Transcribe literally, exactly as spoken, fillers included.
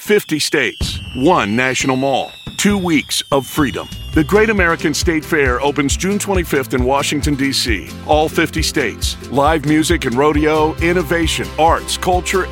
fifty states, one national mall, two weeks of freedom. The Great American State Fair opens June twenty-fifth in Washington, D C All fifty states. Live music and rodeo, innovation, arts, culture,